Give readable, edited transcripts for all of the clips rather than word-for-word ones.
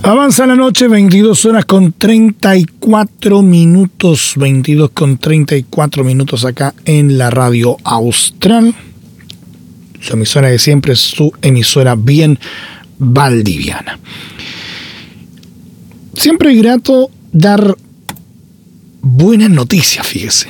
Avanza la noche, 22 horas con 34 minutos, 22 con 34 minutos acá en la Radio Austral. Su emisora de siempre es su emisora bien valdiviana. Siempre es grato dar buenas noticias, fíjese.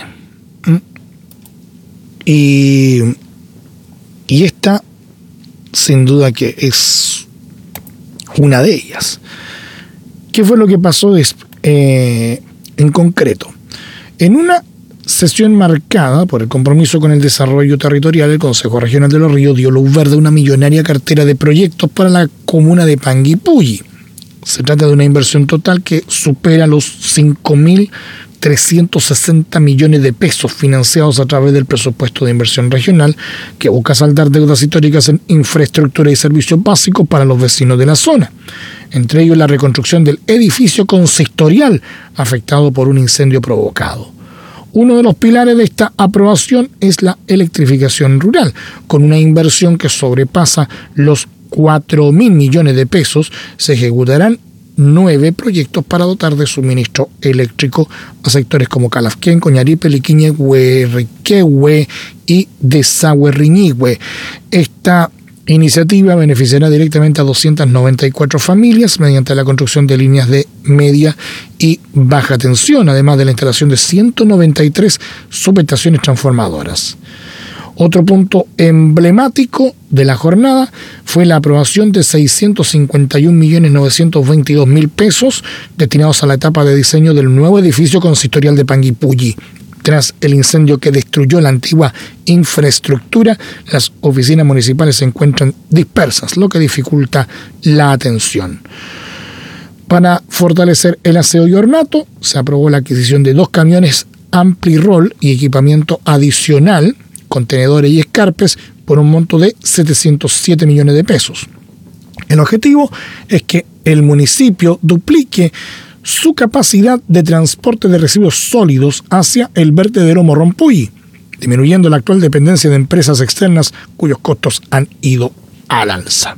Y esta, sin duda que es una de ellas. ¿Qué fue lo que pasó en concreto? En una sesión marcada por el compromiso con el desarrollo territorial, el Consejo Regional de Los Ríos dio luz verde a una millonaria cartera de proyectos para la comuna de Panguipulli. Se trata de una inversión total que supera los 5.360 millones de pesos financiados a través del presupuesto de inversión regional, que busca saldar deudas históricas en infraestructura y servicios básicos para los vecinos de la zona. Entre ellos la reconstrucción del edificio consistorial afectado por un incendio provocado. Uno de los pilares de esta aprobación es la electrificación rural, con una inversión que sobrepasa los 4.000 millones de pesos. Se ejecutarán 9 proyectos para dotar de suministro eléctrico a sectores como Calafquén, Coñaripe, Liquiñe, Huerriquehue y Desahuerriñihue. Esta iniciativa beneficiará directamente a 294 familias mediante la construcción de líneas de media y baja tensión, además de la instalación de 193 subestaciones transformadoras. Otro punto emblemático de la jornada fue la aprobación de 651.922.000 pesos destinados a la etapa de diseño del nuevo edificio consistorial de Panguipulli. Tras el incendio que destruyó la antigua infraestructura, las oficinas municipales se encuentran dispersas, lo que dificulta la atención. Para fortalecer el aseo y ornato, se aprobó la adquisición de 2 camiones Ampli-Roll y equipamiento adicional, contenedores y escarpes, por un monto de 707 millones de pesos. El objetivo es que el municipio duplique su capacidad de transporte de residuos sólidos hacia el vertedero Morrompulli, disminuyendo la actual dependencia de empresas externas cuyos costos han ido al alza.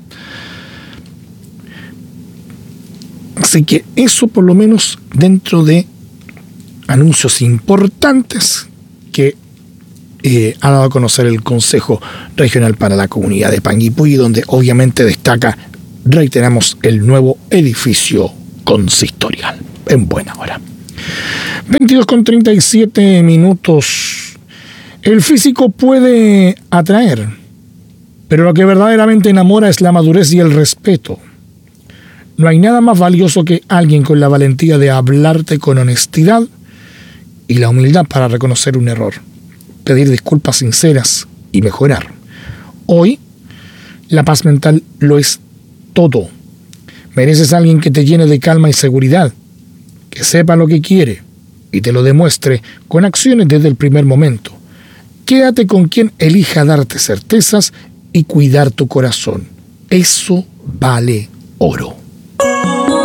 Así que eso, por lo menos, dentro de anuncios importantes que ha dado a conocer el Consejo Regional para la Comunidad de Panguipulli, donde obviamente destaca, reiteramos, el nuevo edificio consistorial. En buena hora. 22 con 37 minutos. El físico puede atraer, pero lo que verdaderamente enamora es la madurez y el respeto. No hay nada más valioso que alguien con la valentía de hablarte con honestidad y la humildad para reconocer un error, pedir disculpas sinceras y mejorar. Hoy, la paz mental lo es todo. Mereces a alguien que te llene de calma y seguridad, que sepa lo que quiere y te lo demuestre con acciones desde el primer momento. Quédate con quien elija darte certezas y cuidar tu corazón. Eso vale oro.